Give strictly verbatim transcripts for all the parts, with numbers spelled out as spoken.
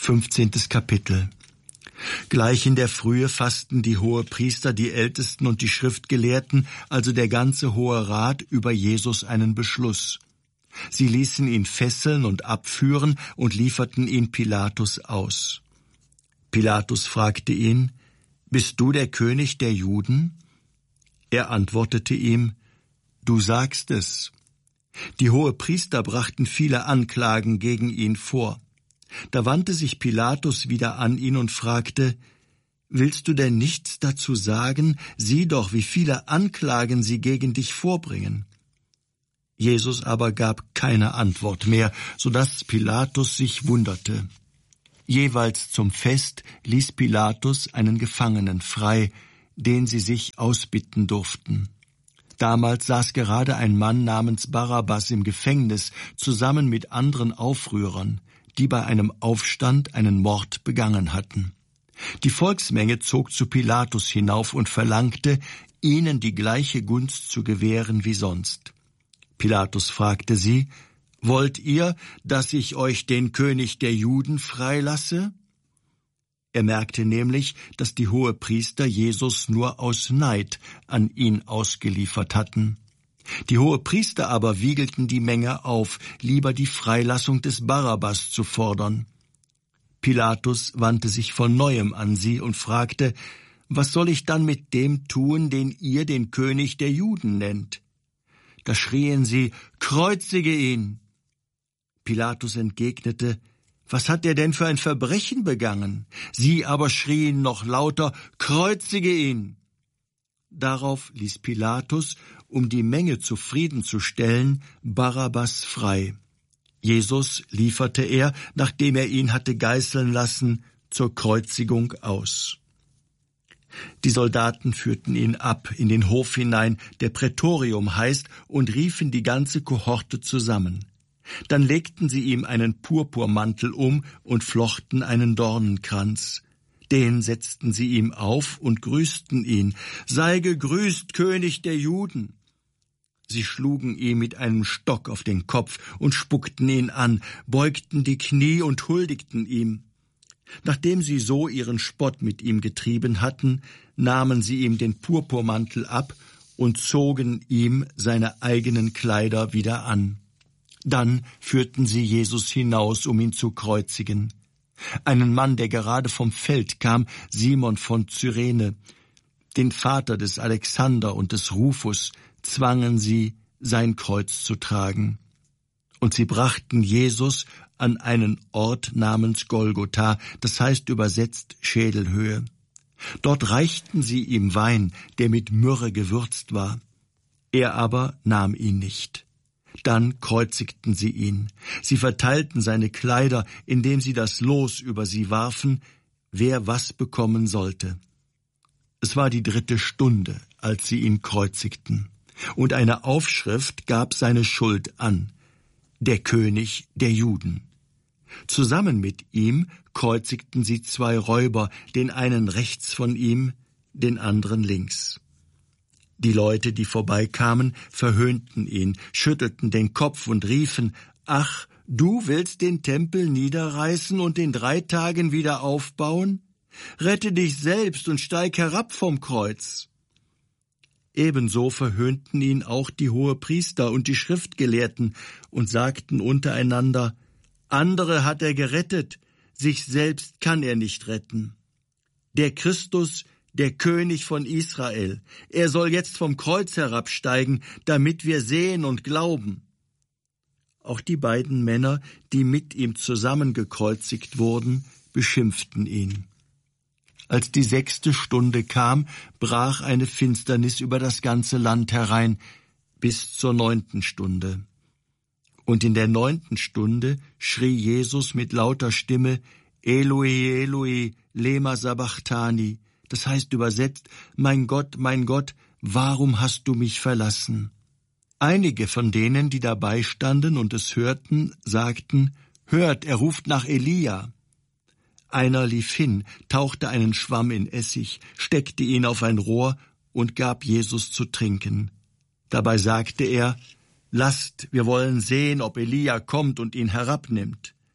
Fünfzehntes Kapitel. Gleich in der Frühe fassten die Hohepriester, die Ältesten und die Schriftgelehrten, also der ganze Hohe Rat, über Jesus einen Beschluss. Sie ließen ihn fesseln und abführen und lieferten ihn Pilatus aus. Pilatus fragte ihn: »Bist du der König der Juden?« Er antwortete ihm: »Du sagst es.« Die Hohepriester brachten viele Anklagen gegen ihn vor. Da wandte sich Pilatus wieder an ihn und fragte: »Willst du denn nichts dazu sagen? Sieh doch, wie viele Anklagen sie gegen dich vorbringen.« Jesus aber gab keine Antwort mehr, so dass Pilatus sich wunderte. Jeweils zum Fest ließ Pilatus einen Gefangenen frei, den sie sich ausbitten durften. Damals saß gerade ein Mann namens Barabbas im Gefängnis, zusammen mit anderen Aufrührern, die bei einem Aufstand einen Mord begangen hatten. Die Volksmenge zog zu Pilatus hinauf und verlangte, ihnen die gleiche Gunst zu gewähren wie sonst. Pilatus fragte sie: »Wollt ihr, dass ich euch den König der Juden freilasse?« Er merkte nämlich, dass die Hohepriester Jesus nur aus Neid an ihn ausgeliefert hatten. Die Hohepriester aber wiegelten die Menge auf, lieber die Freilassung des Barabbas zu fordern. Pilatus wandte sich von neuem an sie und fragte: »Was soll ich dann mit dem tun, den ihr den König der Juden nennt?« Da schrien sie: »Kreuzige ihn!« Pilatus entgegnete: »Was hat er denn für ein Verbrechen begangen?« Sie aber schrien noch lauter: »Kreuzige ihn!« Darauf ließ Pilatus, um die Menge zufriedenzustellen, Barabbas frei. Jesus lieferte er, nachdem er ihn hatte geißeln lassen, zur Kreuzigung aus. Die Soldaten führten ihn ab in den Hof hinein, der Prätorium heißt, und riefen die ganze Kohorte zusammen. Dann legten sie ihm einen Purpurmantel um und flochten einen Dornenkranz. Den setzten sie ihm auf und grüßten ihn: »Sei gegrüßt, König der Juden!« Sie schlugen ihm mit einem Stock auf den Kopf und spuckten ihn an, beugten die Knie und huldigten ihm. Nachdem sie so ihren Spott mit ihm getrieben hatten, nahmen sie ihm den Purpurmantel ab und zogen ihm seine eigenen Kleider wieder an. Dann führten sie Jesus hinaus, um ihn zu kreuzigen. Einen Mann, der gerade vom Feld kam, Simon von Cyrene, den Vater des Alexander und des Rufus, zwangen sie, sein Kreuz zu tragen. Und sie brachten Jesus an einen Ort namens Golgotha, das heißt übersetzt Schädelhöhe. Dort reichten sie ihm Wein, der mit Myrrhe gewürzt war. Er aber nahm ihn nicht. Dann kreuzigten sie ihn. Sie verteilten seine Kleider, indem sie das Los über sie warfen, wer was bekommen sollte. Es war die dritte Stunde, als sie ihn kreuzigten. Und eine Aufschrift gab seine Schuld an: der König der Juden. Zusammen mit ihm kreuzigten sie zwei Räuber, den einen rechts von ihm, den anderen links. Die Leute, die vorbeikamen, verhöhnten ihn, schüttelten den Kopf und riefen: »Ach, du willst den Tempel niederreißen und in drei Tagen wieder aufbauen? Rette dich selbst und steig herab vom Kreuz!« Ebenso verhöhnten ihn auch die Hohepriester und die Schriftgelehrten und sagten untereinander: »Andere hat er gerettet, sich selbst kann er nicht retten. Der Christus, der König von Israel, er soll jetzt vom Kreuz herabsteigen, damit wir sehen und glauben.« Auch die beiden Männer, die mit ihm zusammen gekreuzigt wurden, beschimpften ihn. Als die sechste Stunde kam, brach eine Finsternis über das ganze Land herein, bis zur neunten Stunde. Und in der neunten Stunde schrie Jesus mit lauter Stimme: »Eloi, Eloi, lema sabachthani«, das heißt übersetzt: »Mein Gott, mein Gott, warum hast du mich verlassen?« Einige von denen, die dabei standen und es hörten, sagten: »Hört, er ruft nach Elia.« Einer lief hin, tauchte einen Schwamm in Essig, steckte ihn auf ein Rohr und gab Jesus zu trinken. Dabei sagte er: »Lasst, wir wollen sehen, ob Elia kommt und ihn herabnimmt.«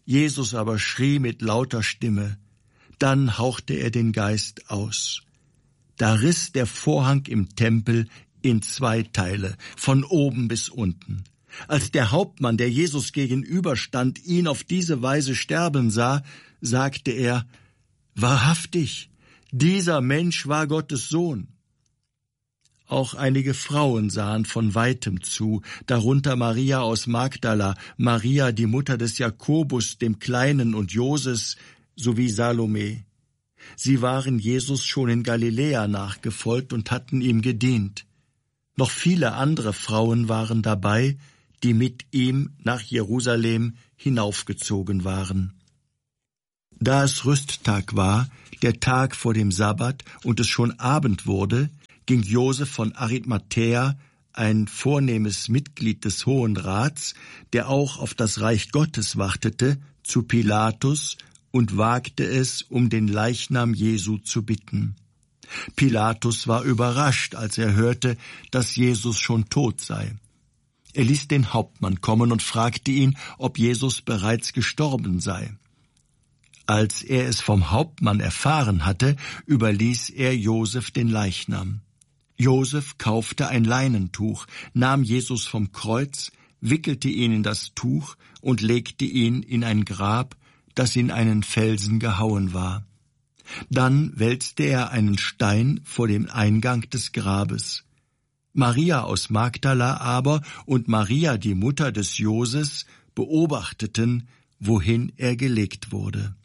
Jesus aber schrie mit lauter Stimme. Dann hauchte er den Geist aus. Da riss der Vorhang im Tempel in zwei Teile, von oben bis unten. Als der Hauptmann, der Jesus gegenüberstand, ihn auf diese Weise sterben sah, sagte er, wahrhaftig, dieser Mensch war Gottes Sohn. Auch einige Frauen sahen von weitem zu, darunter Maria aus Magdala, Maria, die Mutter des Jakobus, dem Kleinen, und Joses, sowie Salome. Sie waren Jesus schon in Galiläa nachgefolgt und hatten ihm gedient. Noch viele andere Frauen waren dabei, die mit ihm nach Jerusalem hinaufgezogen waren. Da es Rüsttag war, der Tag vor dem Sabbat, und es schon Abend wurde, ging Josef von Arimathäa, ein vornehmes Mitglied des Hohen Rats, der auch auf das Reich Gottes wartete, zu Pilatus und wagte es, um den Leichnam Jesu zu bitten. Pilatus war überrascht, als er hörte, dass Jesus schon tot sei. Er ließ den Hauptmann kommen und fragte ihn, ob Jesus bereits gestorben sei. Als er es vom Hauptmann erfahren hatte, überließ er Josef den Leichnam. Josef kaufte ein Leinentuch, nahm Jesus vom Kreuz, wickelte ihn in das Tuch und legte ihn in ein Grab, das in einen Felsen gehauen war. Dann wälzte er einen Stein vor dem Eingang des Grabes. Maria aus Magdala aber und Maria, die Mutter des Joses, beobachteten, wohin er gelegt wurde.